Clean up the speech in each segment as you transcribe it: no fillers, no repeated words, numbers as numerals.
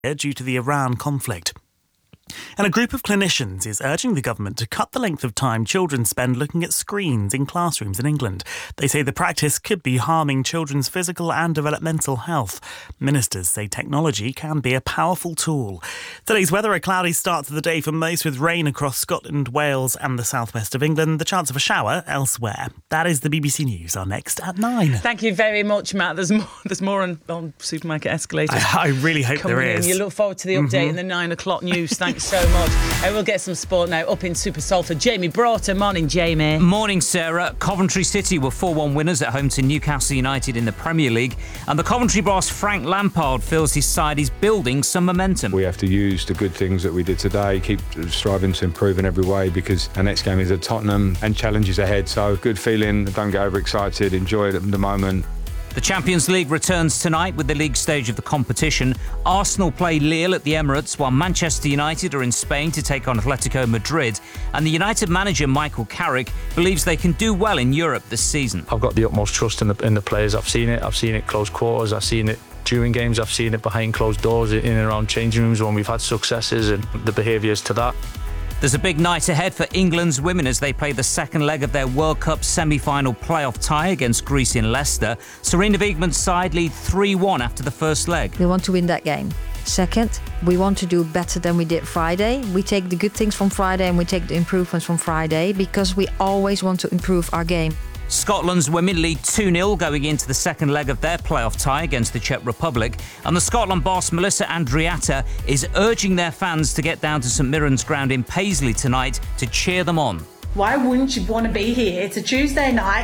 due to the Iran conflict. And a group of clinicians is urging the government to cut the length of time children spend looking at screens in classrooms in England. They say the practice could be harming children's physical and developmental health. Ministers say technology can be a powerful tool. Today's weather, a cloudy start to the day for most, with rain across Scotland, Wales and the southwest of England. The chance of a shower elsewhere. That is the BBC News. Our next at 9. Thank you very much, Matt. There's more on Supermarket Escalators. I really hope there is. You look forward to the update in the 9 o'clock news. Thanks so much. We'll get some sport now up in Super Salford. Jamie Broughton. Morning, Jamie. Morning, Sarah. Coventry City were 4-1 winners at home to Newcastle United in the Premier League. And the Coventry boss, Frank Lampard, feels his side is building some momentum. We have to use the good things that we did today, keep striving to improve in every way, because our next game is at Tottenham and challenges ahead. So good feeling, don't get overexcited, enjoy it at the moment. The Champions League returns tonight with the league stage of the competition. Arsenal play Lille at the Emirates, while Manchester United are in Spain to take on Atletico Madrid. And the United manager, Michael Carrick, believes they can do well in Europe this season. I've got the utmost trust in the players. I've seen it close quarters. I've seen it during games. I've seen it behind closed doors in and around changing rooms when we've had successes, and the behaviours to that. There's a big night ahead for England's women as they play the second leg of their World Cup semi-final playoff tie against Greece in Leicester. Sarina Wiegman's side lead 3-1 after the first leg. We want to win that game. Second, we want to do better than we did Friday. We take the good things from Friday and we take the improvements from Friday, because we always want to improve our game. Scotland's women lead 2-0 going into the second leg of their playoff tie against the Czech Republic. And the Scotland boss, Melissa Andreatta, is urging their fans to get down to St Mirren's ground in Paisley tonight to cheer them on. Why wouldn't you want to be here? It's a Tuesday night.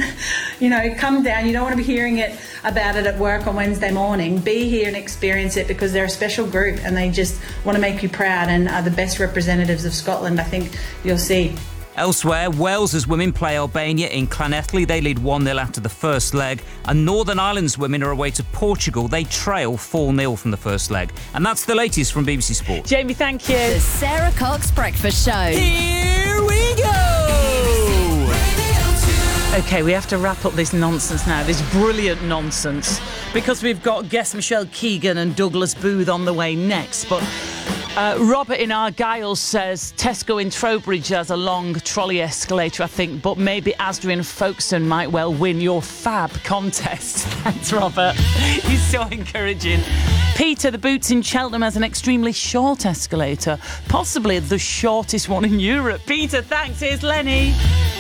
Come down. You don't want to be hearing about it at work on Wednesday morning. Be here and experience it, because they're a special group and they just want to make you proud and are the best representatives of Scotland, I think you'll see. Elsewhere, Wales's women play Albania in Llanelli. They lead 1-0 after the first leg. And Northern Ireland's women are away to Portugal. They trail 4-0 from the first leg. And that's the latest from BBC Sport. Jamie, thank you. The Sarah Cox Breakfast Show. Here we go. OK, we have to wrap up this nonsense now, this brilliant nonsense, because we've got guest Michelle Keegan and Douglas Booth on the way next. But Robert in Argyll says Tesco in Trowbridge has a long trolley escalator, I think, but maybe Asda in Folkestone might well win your fab contest. Thanks, Robert. He's so encouraging. Peter, the Boots in Cheltenham has an extremely short escalator, possibly the shortest one in Europe. Peter, thanks. Here's Lenny.